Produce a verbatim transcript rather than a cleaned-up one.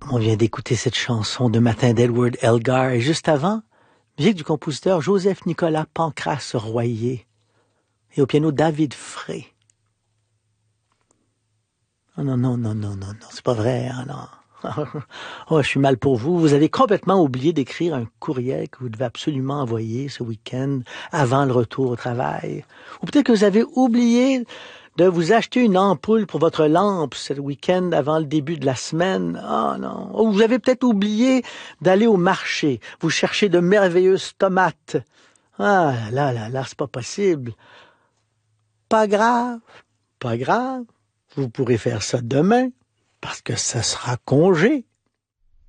On vient d'écouter cette chanson de matin d'Edward Elgar et juste avant, musique du compositeur Joseph-Nicolas Pancrace Royer et au piano David Frey. Oh non, non, non, non, non, non, c'est pas vrai, hein, non. Oh, je suis mal pour vous. Vous avez complètement oublié d'écrire un courriel que vous devez absolument envoyer ce week-end avant le retour au travail. Ou peut-être que vous avez oublié de vous acheter une ampoule pour votre lampe ce week-end avant le début de la semaine. Ah oh, non. Ou vous avez peut-être oublié d'aller au marché. Vous cherchez de merveilleuses tomates. Ah là là là, c'est pas possible. Pas grave, pas grave. Vous pourrez faire ça demain parce que ça sera congé.